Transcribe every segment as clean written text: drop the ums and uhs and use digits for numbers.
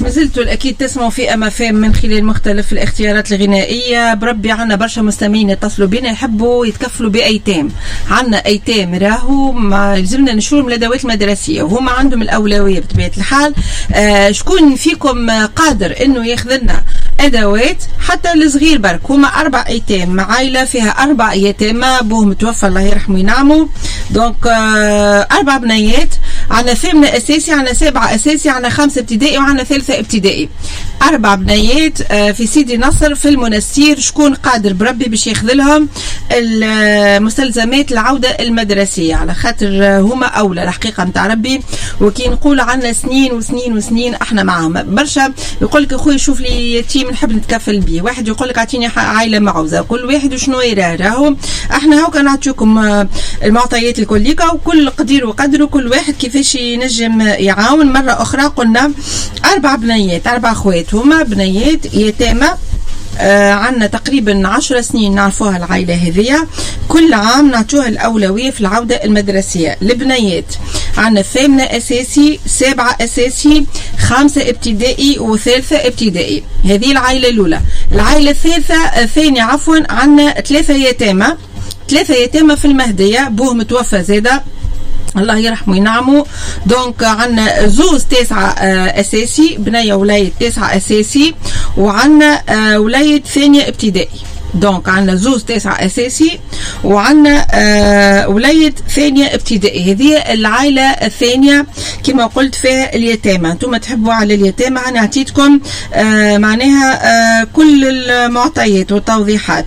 مازلتوا اكيد تسمعوا في MFM من خلال مختلف الاختيارات الغنائيه. بربي عنا برشا مستمعين يتصلوا بنا يحبوا يتكفلوا بايتام. عنا ايتام راهو ما لازمنا نشروا الادوات المدرسيه وهما عندهم الاولويه بطبيعه الحال. شكون فيكم قادر انه ياخذ لنا ادوات حتى الصغير برك؟ هما 4 ايتام، عائله فيها 4 يتامى بوهم توفى الله يرحمه وينعمه. دونك 4 بنيات، عنا 8 اساسي، عنا 7 اساسي، عنا 5 ابتدائي، وعنا 3 ابتدائي. 4 بنيات في سيدي نصر في المنستير. شكون قادر بربي باش ياخذ لهم المستلزمات العوده المدرسيه، على خاطر هما اولى الحقيقه نتاع ربي. وكي نقول عنا سنين وسنين وسنين احنا معاهم. برشا يقول لك اخويا شوف لي يتيم نحب نتكفل بيه، واحد يقول لك اعطيني عائله معوزه، كل واحد وشنو يراه. راهو احنا هاكا نعطيكم المعطيات الكليكه، وكل قدير وقدر وكل واحد كيفاش ينجم يعاون. مره اخرى قلنا 4 بنيات، 4 اخوات هما بنيات يتامى. عندنا تقريبا 10 سنين نعرفوها العائلة هذية، كل عام نعطوها الأولوية في العودة المدرسية. البنيات عندنا 8 أساسي، 7 أساسي، 5 ابتدائي و3 ابتدائي. هذه العائلة الأولى. العائلة الثانية عفوا عندنا 3 يتامى، 3 يتامى في المهدية بوهم توفى زاده الله يرحمه وينعمه. دونك عندنا زوز 9 اساسي، بنيه ولايه 9 اساسي، وعندنا ولايه ثانيه ابتدائي. دونك عندنا زوز 9 اساسي وعندنا ولايه ثانيه ابتدائي. هذه العائله الثانيه كما قلت فيها اليتامى. انتم تحبوا على اليتامى انا اعطيتكم معناها كل المعطيات والتوضيحات.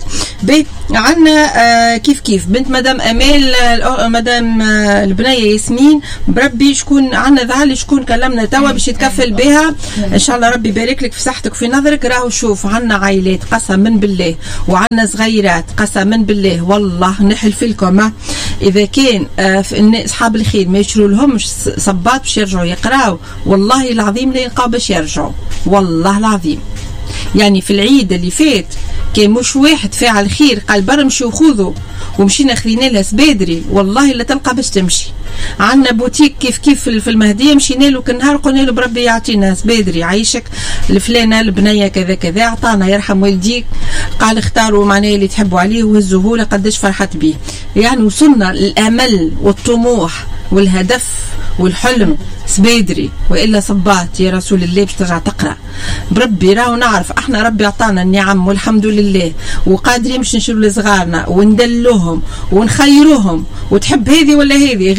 عندنا كيف بنت مدام امال، مدام البنيه ياسمين، بربي شكون عندنا ظهر شكون كلمنا توا باش يتكفل بها ان شاء الله. ربي يبارك لك في صحتك وفي نظرك. راهو شوف عندنا عائلات قسما بالله وعندنا صغيرات قسما بالله والله نحلف لكم اذا كان اصحاب الخير ما يشروا لهمش صباط باش يرجعوا يقراوا والله العظيم لا يلقاو باش يرجعوا والله العظيم. يعني في العيد اللي فات كان مش واحد فاعل خير قال برمشي وخذوا ومشينا خذينا لها سبادري والله لا تلقى باش تمشي. عندنا بوتيك كيف في المهديه مشينا له كل نهار قلنا له بربي يعطينا سبادري عيشك الفلانه البنيه كذا كذا اعطانا يرحم والديك قال اختاروا معناه اللي تحبوا عليه وهزوه له قداش فرحت به. يعني وصلنا للامل والطموح والهدف والحلم سبيدري والا صبات يا رسول الله باش ترجع تقرا. بربي راهو نعرف احنا ربي عطانا النعم والحمد لله وقادرين باش نشروا لصغارنا وندلوهم ونخيروهم وتحب هذه ولا هذه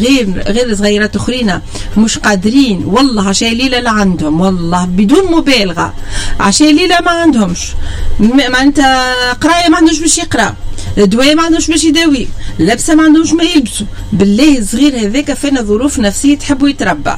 غير صغيرات اخرين مش قادرين والله عشان ليله لا عندهم والله بدون مبالغه عشان ليله ما عندهمش ما انت قرايه ما عندوش باش يقرا الدواء ما عندوش باش يداوي لبسه ما عندوش ما يلبسوا. بالله الصغير هذاك فينا ظروف نفسيه تحبوا يتربى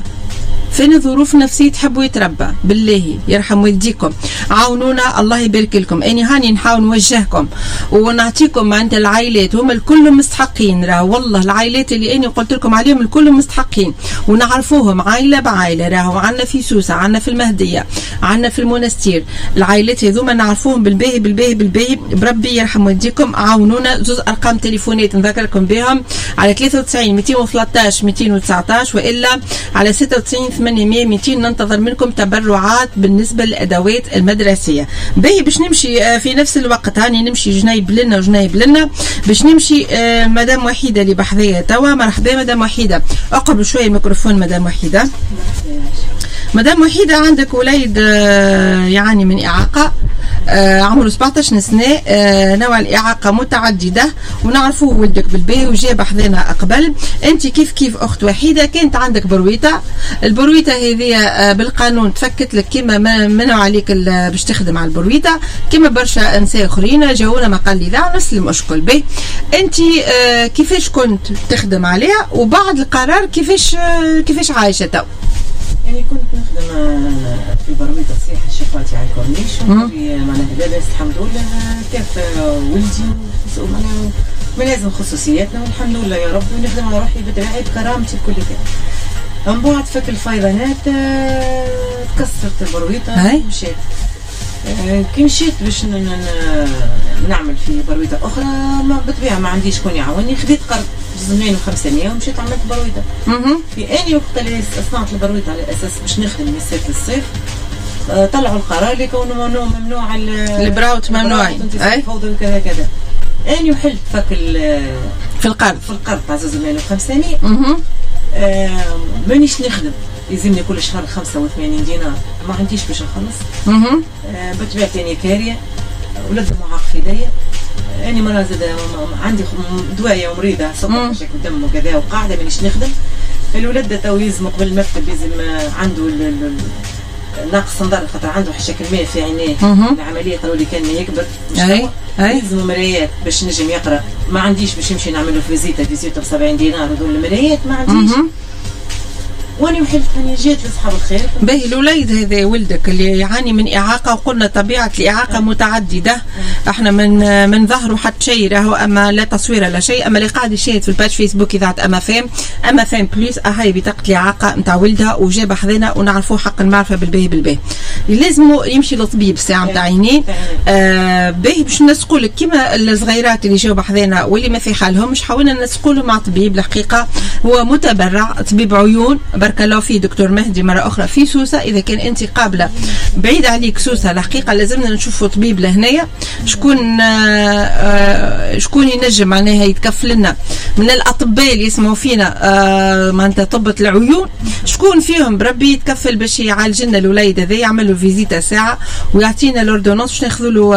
فين ظروف نفسية تحبوا يتربى. بالله يرحم والديكم عاونونا الله يبارك لكم. اني هاني نحاول نوجهكم ونعطيكم معناتها العائلات هم الكل مستحقين. راه والله العائلات اللي اني قلت لكم عليهم الكل مستحقين ونعرفوهم عائله بعائله. راهو عندنا في سوسه عندنا في المهديه عندنا في المنستير العائلات هذوما نعرفوهم بالباهي بالباهي بالباهي. بربي يرحم والديكم عاونونا. زوز ارقام تليفونات نذكركم بهم على 93 213 219 والا على 96 800 200. ننتظر منكم تبرعات بالنسبه للادوات المدرسيه. باهي باش نمشي في نفس الوقت هاني نمشي جنيب لنا باش نمشي مدام وحيده اللي بحذايا توا. مرحبا مدام وحيده اقرب شويه الميكروفون. مدام وحيده عندك وليد يعني من اعاقه عمره 17 سنه نوع الاعاقه متعدده ونعرفوه ولدك بالباهي وجاب حذانا قبل. انت كيف اخت وحيده كانت عندك برويته. البرويته هذه بالقانون تفكت لك كما منعوا عليك باش تخدم على البرويته كما برشا نساء اخرين جاونا ما قال لي ذا نفس المشكل. باهي انت كيفاش كنت تخدم عليها وبعد القرار كيفاش عايشه تو؟ يعني كنت نخدم في برويطة السياحة الشفاتي على الكورنيش معناها لاباس الحمد لله كيف ولدي معناها ملازم خصوصياتنا والحمد لله يا رب ونخدم على روحي بدراعي بكرامتي بكل كذا. من بعد فك الفيضانات تكسرت البرويطة مشيت كي مشيت باش نعمل في برويطة أخرى ما بالطبيعة ما عنديش كون يعاوني خديت قرض زمان 500 ومشيت عملت برويطة في اني وقت اللي صنعت البرويطة على اساس باش نخدم مسات الصيف طلعوا القرار اللي كونه ممنوع البراوت ممنوع فوضى وكذا كذا. اني وحلت فك في القرض تاع 2500 مانيش نخدم، يلزمني كل شهر 85 دينار، ما عنديش باش نخلص. بطبيعة تاني كارية، ولد معاق في يديا، اني مرة زاد عندي دواية ومريضة سكر مشاكل دم وكذا وقاعدة مانيش نخدم. الولد تو يلزم قبل المكتب يلزم عنده ناقص نظر خاطر عنده حشاك الماء في عينيه. العملية قالوا لي كان ما يكبر يلزموا مرايات باش نجم يقرا، ما عنديش باش نمشي نعملوا فيزيتا ب 70 دينار ودول المرايات ما عنديش. واني وحلت اني جيت لاصحاب الخير. باهي الوليد هذا ولدك اللي يعاني من اعاقه، وقلنا طبيعه الاعاقه متعدده، احنا من ظهره حتى شيء راهو، اما لا تصوير لا شيء. اما اللي قاعد يشاهد في الباج فيسبوك اذاعه اما فام بليس هاي بطاقه الاعاقه نتاع ولدها وجاب حذنا ونعرفوه حق المعرفه بالباهي لازم يمشي للطبيب ساعه نتاع عينين. باهي باش نسقوا لك كيما الصغيرات اللي جاوا حذنا واللي ما في حالهمش، حاولنا نسقوا لهم مع طبيب الحقيقه هو متبرع، طبيب عيون بارك الله فيه، دكتور مهدي مره اخرى في سوسه. اذا كان انت قابله بعيد عليك سوسه الحقيقه لازمنا نشوفوا طبيب لهنايا شكون ينجم معناها يتكفل لنا من الاطباء اللي يسمعوا فينا، معناتها طبة العيون شكون فيهم بربي يتكفل باش يعالج لنا الوليد هذا، يعمل له فيزيتا ساعه ويعطينا لوردونونس باش ناخذوا له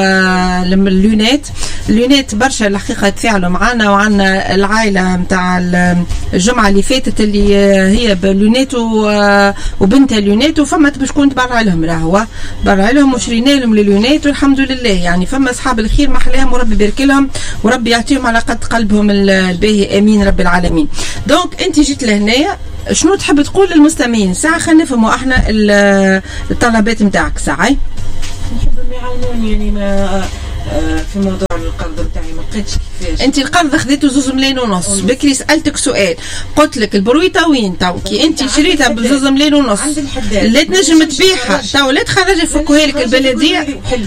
اللونات برشا الحقيقه يتفاعلوا معنا. وعندنا العائله نتاع الجمعه اللي فاتت اللي هي بلونات وبنتها لونات، وفما شكون تبرع لهم، راهو برع لهم وشرينا لهم اللونات والحمد لله. يعني فما اصحاب الخير ما احلاهم وربي يبارك لهم وربي يعطيهم على قد قلبهم الباهي، امين رب العالمين. دونك انت جيت لهنايا شنو تحب تقول للمستمعين؟ ساعه خلينا نفهموا احنا الطلبات نتاعك ساعه. نحب يعاونوني يعني ما في موضوع القرض بتاعي ما لقيتش كيفاش. انت القرض خذيته 2 ملايين ونص. بكري سالتك سؤال قلت لك البرويطه وين تو كي انت شريتها ب 2 ملايين ونص لا تنجم تبيعها تو لا تخرجي فكوها لك البلديه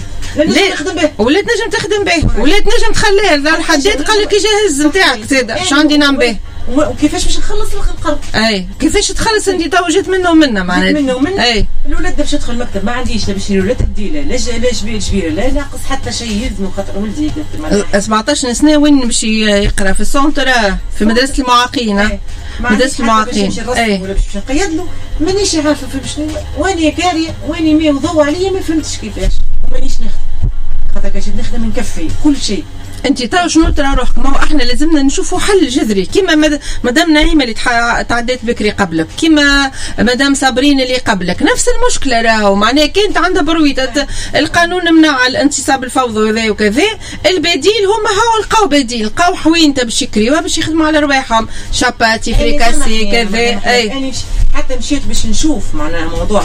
ولا تنجم تخدم به ولا تنجم تخليها للحداد قال لك يجهز نتاعك زاد اش عندي نعمل به وكيفاش باش نخلص القرض؟ اي كيفاش تخلص انت تو جيت منه ومنه معناتها اي الولاد باش يدخل المكتب ما عنديش لا باش يشري لا تبديله لا جبيره لا ناقص حتى شيء يلزمو خاطر ولدي 17 سنه وين باش يقرا في السونتر في مدرسه المعاقين مدرسه المعاقين اي ولا باش نقيد له مانيش عارفه في شنو واني كاريه واني مي وضوء عليا ما فهمتش كيفاش ومانيش نخدم خاطر كاش نخدم نكفي كل شيء. انت ترى شنو ترى روحك؟ ما هو احنا لازمنا نشوفوا حل جذري كيما مدام نعيمه اللي تعديت بكري قبلك، كيما مدام صابرين اللي قبلك، نفس المشكله راهو معناها كانت عندها برويطه القانون منع الانتصاب الفوضوي وذا وكذا، البديل هما هاو لقاو بديل، لقاو حوينته باش يكريوها باش يخدموا على رواحهم شاباتي فريكاسي كذا. اي حتى مشيت باش نشوف معناها موضوع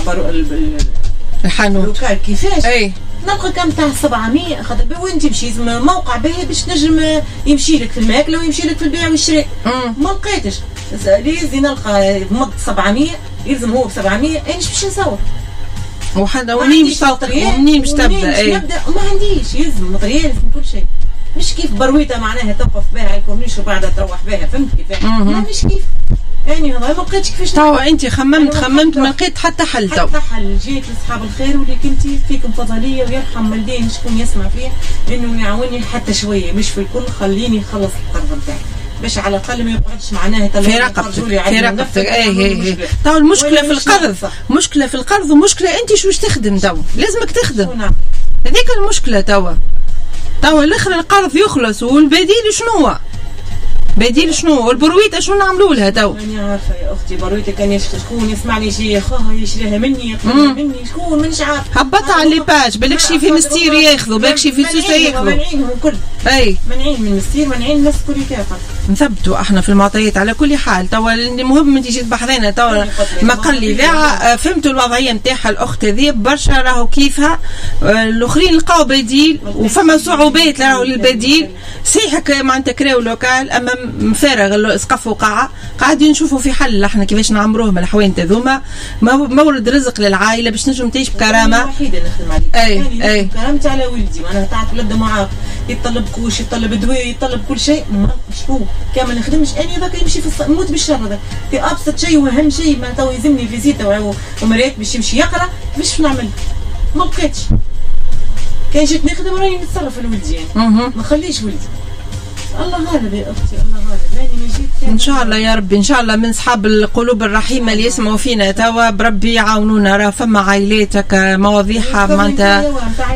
الحانوت كيفاش نلقى كم تاع 700 خاطر وين تمشي لازم موقع باهي باش نجم يمشي لك في الماكله ويمشي لك في البيع والشراء. ما لقيتش لازم نلقى مض 700 يلزم هو ب 700 ايش باش نصور وحدا ومنين باش تبدا ما عنديش يلزم ماتريال يلزم كل شيء مش كيف برويطه معناها توقف بها على الكورنيش وبعدها تروح بها فهمت كيف مش كيف يعني والله ما لقيتش كيفاش تو انت خممت ما لقيت حتى حل تو حتى حل. جيت لاصحاب الخير واللي كنتي فيكم فضليه ويرحم والدين شكون يسمع فيه انه يعاوني حتى شويه مش في الكل خليني نخلص القرض بتاعي باش على الاقل ما يقعدش معناها في رقبتك اي تو المشكله في القرض مشكله في القرض ومشكله انت شو باش تخدم تو لازمك تخدم هذيك المشكله تو الاخر القرض يخلص والبديل شنو هو؟ بديل شنو؟ والبرويطه شنو نعملوا لها تو؟ ماني عارفه يا اختي برويطه كان شكون يسمعني شي خوها يشريها مني ياخذها مني شكون مانيش عارفه هبطها على ليباج بالك شي في مستير ياخذوا بالك شي في سوسه ياخذوا مانعينهم الكل اي مانعين من مستير مانعين الناس الكل كافه نثبتوا احنا في المعطيات على كل حال. توا المهم انت جيت بحذانا توا ما قال لي اذاعه فهمتوا الوضعيه نتاعها الاخت هذه برشا راهو كيفها الاخرين لقاو بديل وفما صعوبات راهو للبديل صحيح معناتها كراو لوكال اما مفارغ سقف وقاعه قاعدين نشوفوا في حل احنا كيفاش نعمروهم الحوانت هذوما مورد رزق للعائله باش نجم تعيش بكرامه. وحيده نخدم عليها اي كرامتي على ولدي معناها تعرف ولد معاق يتطلب كوش يتطلب دواء يتطلب كل شيء شكون كان ما نخدمش اني ذاك يمشي في نموت بالشر هذا في ابسط شيء واهم شيء ما تو يلزمني فيزيتا ومريت باش يمشي يقرا باش نعمل ما بقيتش. كان جيت نخدم راني نتصرف لولدي يعني. ما نخليش ولدي. الله غالب يا اختي، الله غالب. راني ما جيت ان شاء الله يا ربي، ان شاء الله من اصحاب القلوب الرحيمه اللي يسمعوا فينا توا بربي يعاونونا. راه فما عائلاتك مواضيعها معناتها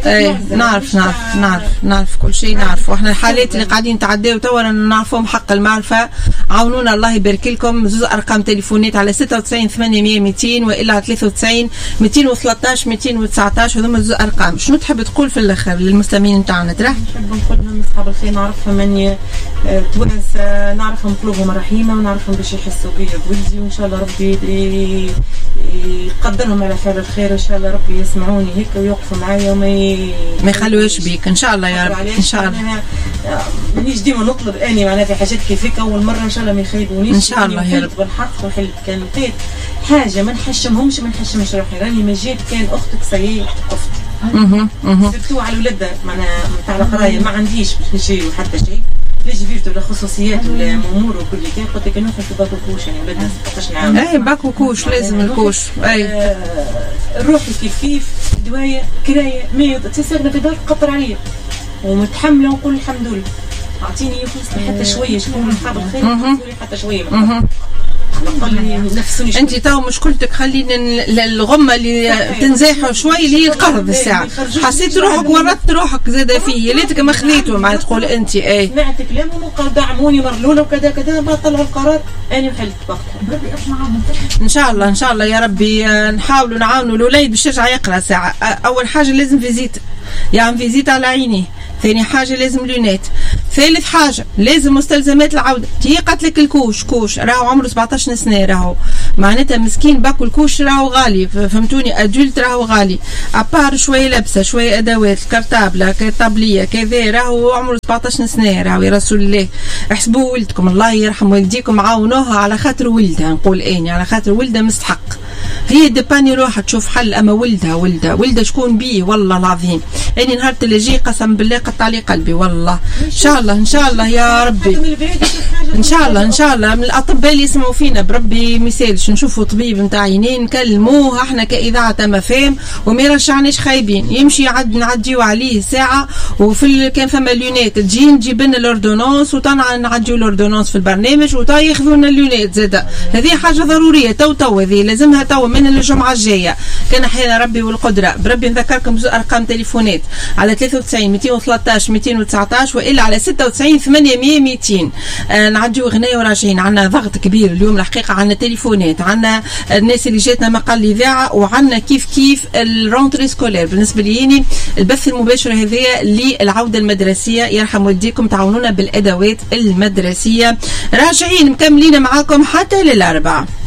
نعرف كل شيء، نعرف. واحنا الحالات اللي قاعدين نتعداو توا نعرفهم حق المعرفه. عاونونا الله يبارك لكم. زوز ارقام تليفونات على 96 800 200 والا على 93 213 219. هذوما زوز ارقام. شنو تحب تقول في الاخر للمستمعين نتاعنا؟ ترى نحب نقول لهم اصحاب الخير، نعرفهم اني توانس، نعرفهم قلوبهم رحيمه ونعرفهم باش يحسوا بيا بولدي، وان شاء الله ربي يقدرهم على فعل الخير. ان شاء الله ربي يسمعوني هيك ويوقفوا معايا وما يخلوش بيك ان شاء الله يا رب. ان شاء الله مانيش ديما نطلب اني معناها في حاجات كيف هيك اول مره، ان شاء الله ما يخيبونيش ان شاء الله يا رب. بالحق وحلت كان لقيت حاجه ما نحشمهمش روحي. راني ما جيت كان اختك سيئه اختي سبتوا على ولادها معناها نتاع القرايه، ما عنديش باش نشري حتى شيء، لا جبيرته ولا خصوصيات ولا امور وكل كان. قلت لك نوقف في باكو كوش يعني ولادنا 16 عام. اي باكو كوش لازم الكوش. اي روحي كيف دوايه كرايه مية تساقنا في دار قطر عليا ومتحمله ونقول الحمد لله. اعطيني فلوس حتى شويه، شكون اصحاب الخير حتى شويه انت تو مشكلتك خلينا الغمه اللي تنزاحوا شوي اللي هي القرض الساعه. حسيت روحك ورطت روحك زاده فيه، ليتك ما خذيته مع تقول انت. اي سمعت كلامهم وقال دعموني مرلوله وكذا كذا، ما طلعوا القرار انا وحلت وقتها. ان شاء الله يا ربي نحاولوا نعاونوا الوليد باش يرجع يقرا ساعه. اول حاجه لازم فيزيت، يعني فيزيت على عينيه. ثاني حاجه لازم لونات. ثالث حاجه لازم مستلزمات العوده. هي قالت لك الكوش راهو عمره 17 سنه، راهو معناتها مسكين باكو الكوش راهو غالي، فهمتوني؟ ادولت راهو غالي. ابار شويه لبسه شويه ادوات الكرتابله كطابليه كذا، راهو عمره 17 سنه. راهو يا رسول الله احسبوا ولدكم، الله يرحم والديكم، عاونوها على خاطر ولدها. نقول اني على خاطر ولدها مستحق. هي دباني روحها تشوف حل، اما ولدها شكون بيه والله العظيم. اني نهار اللي جي قسم بالله قطع لي قلبي والله. ان شاء الله يا ربي، ان شاء الله من الاطباء اللي يسمعوا فينا بربي ما يسالش نشوفوا طبيب نتاع عينين نكلموه احنا كاذاعه مفاهيم وما يرجعناش خايبين. يمشي نعديو عليه ساعه، وفي كان فما لونات تجي نجيب لنا الاوردونونس نعديو الاوردونونس في البرنامج وتا ياخذوا لنا اللونات زاده. هذه حاجه ضروريه تو هذه لازمها تو من الجمعه الجايه كان احيانا ربي والقدره. بربي نذكركم ارقام تليفونات على 93 213 219 والا على 96 800 200. نعديو غنايه وراجعين. عندنا ضغط كبير اليوم الحقيقه، عندنا تليفونات، عندنا الناس اللي جاتنا مقال الاذاعه، وعندنا كيف الرونتري سكولير. بالنسبه لي البث المباشر هذايا للعوده المدرسيه، يرحم والديكم تعاونونا بالادوات المدرسيه. راجعين مكملين معاكم حتى للاربعاء.